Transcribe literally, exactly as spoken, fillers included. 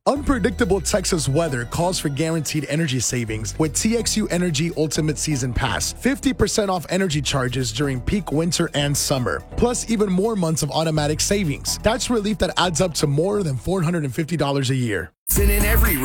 Unpredictable Texas weather calls for guaranteed energy savings with T X U Energy Ultimate Season Pass. fifty percent off energy charges during peak winter and summer, plus even more months of automatic savings. That's relief that adds up to more than four hundred fifty dollars a year. In every